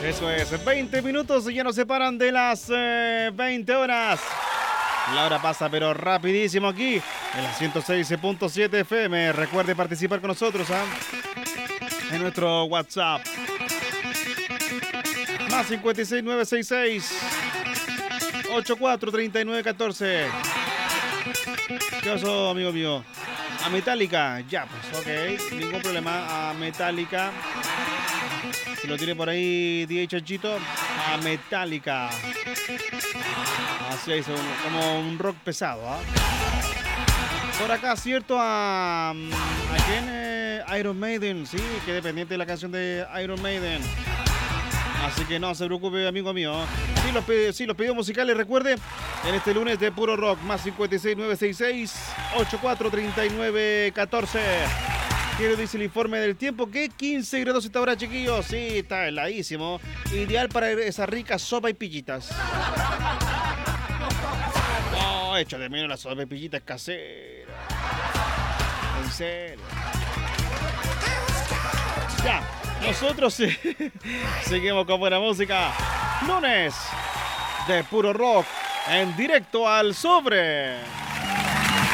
Eso es, 20 minutos y ya nos separan de las 20 horas. La hora pasa pero rapidísimo aquí en la 106.7 FM. Recuerde participar con nosotros en nuestro WhatsApp. Más 56966 843914. ¿Qué pasó, amigo mío? A Metallica, ya pues, ok, ningún problema. A Metallica, si lo tiene por ahí DJ Chanchito, a Metallica. Así es, como un rock pesado, ¿ah? Por acá, ¿cierto? ¿A quién? Iron Maiden, sí, quedé pendiente de la canción de Iron Maiden. Así que no se preocupe, amigo mío. Sí, los pedidos musicales, recuerde, en este lunes de puro rock, más 56966 843914. Quiero dice el informe del tiempo que 15 grados esta hora, chiquillos. Sí, está heladísimo. Ideal para esa rica sopa y pillitas. No, echo de menos la sopa y pillitas caseras. En serio. Ya. Nosotros seguimos con buena música. Lunes de puro rock en directo al sobre.